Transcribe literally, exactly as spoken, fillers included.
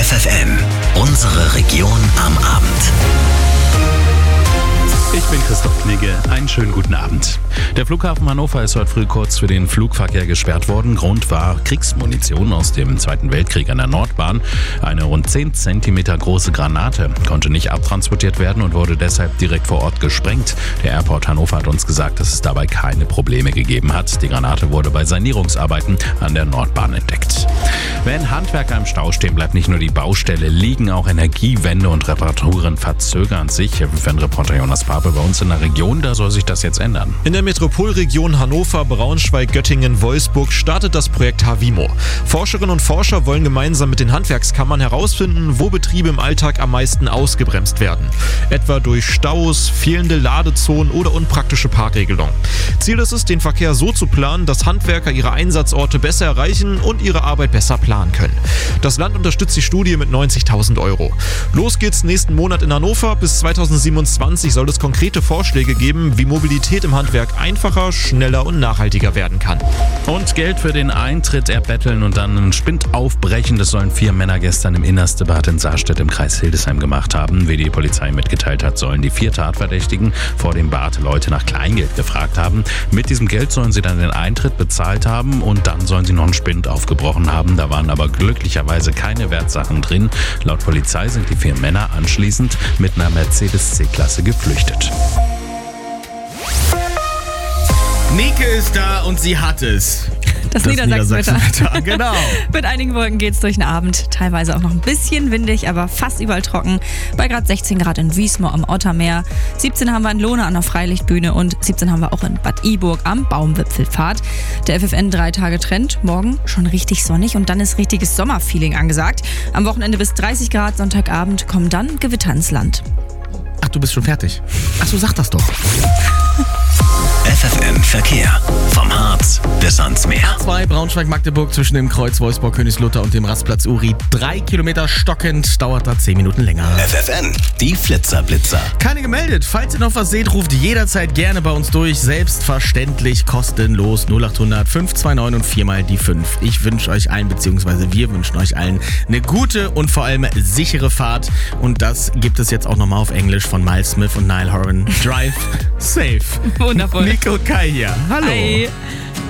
F F M, unsere Region am Abend. Ich bin Christoph Knigge. Einen schönen guten Abend. Der Flughafen Hannover ist heute früh kurz für den Flugverkehr gesperrt worden. Grund war Kriegsmunition aus dem Zweiten Weltkrieg an der Nordbahn. Eine rund zehn Zentimeter große Granate konnte nicht abtransportiert werden und wurde deshalb direkt vor Ort gesprengt. Der Airport Hannover hat uns gesagt, dass es dabei keine Probleme gegeben hat. Die Granate wurde bei Sanierungsarbeiten an der Nordbahn entdeckt. Wenn Handwerker im Stau stehen, bleibt nicht nur die Baustelle liegen, auch Energiewende und Reparaturen verzögern sich. Wenn Reporter Jonas Pape bei uns in der Region, da soll sich das jetzt ändern. In der Metropolregion Hannover, Braunschweig, Göttingen, Wolfsburg startet das Projekt Havimo. Forscherinnen und Forscher wollen gemeinsam mit den Handwerkskammern herausfinden, wo Betriebe im Alltag am meisten ausgebremst werden. Etwa durch Staus, fehlende Ladezonen oder unpraktische Parkregelungen. Ziel ist es, den Verkehr so zu planen, dass Handwerker ihre Einsatzorte besser erreichen und ihre Arbeit besser planen können. Das Land unterstützt die Studie mit neunzigtausend Euro. Los geht's nächsten Monat in Hannover. Bis zweitausendsiebenundzwanzig soll es konkrete Vorschläge geben, wie Mobilität im Handwerk einfacher, schneller und nachhaltiger werden kann. Und Geld für den Eintritt erbetteln und dann einen Spind aufbrechen, das sollen vier Männer gestern im Innerstebad in Saarstedt im Kreis Hildesheim gemacht haben. Wie die Polizei mitgeteilt hat, sollen die vier Tatverdächtigen vor dem Bad Leute nach Kleingeld gefragt haben. Mit diesem Geld sollen sie dann den Eintritt bezahlt haben und dann sollen sie noch einen Spind aufgebrochen haben. Da waren aber glücklicherweise keine Wertsachen drin. Laut Polizei sind die vier Männer anschließend mit einer Mercedes C-Klasse geflüchtet. Nike ist da und sie hat es. Das, das Niedersachsenwetter. Niedersachsen genau. Mit einigen Wolken geht's durch den Abend. Teilweise auch noch ein bisschen windig, aber fast überall trocken. Bei gerade sechzehn Grad in Wiesmoor am Ottermeer. siebzehn haben wir in Lohne an der Freilichtbühne und siebzehn haben wir auch in Bad Iburg am Baumwipfelpfad. Der F F N drei Tage Trend. Morgen schon richtig sonnig und dann ist richtiges Sommerfeeling angesagt. Am Wochenende bis dreißig Grad, Sonntagabend kommen dann Gewitter ins Land. Ach, du bist schon fertig. Ach so, sag das doch. F F M Verkehr. Vom Harz bis ans Meer. zwei Braunschweig-Magdeburg zwischen dem Kreuz Wolfsburg-Königslutter und dem Rastplatz Uri. Drei Kilometer stockend, dauert da zehn Minuten länger. F F N, die Flitzer-Blitzer. Keine gemeldet. Falls ihr noch was seht, ruft jederzeit gerne bei uns durch. Selbstverständlich kostenlos null acht hundert fünf zwei neun und viermal die fünf. Ich wünsche euch allen, beziehungsweise wir wünschen euch allen eine gute und vor allem sichere Fahrt. Und das gibt es jetzt auch nochmal auf Englisch von Miles Smith und Niall Horan. Drive safe. Wundervoll. Nico Kai hier. Hallo. Hi.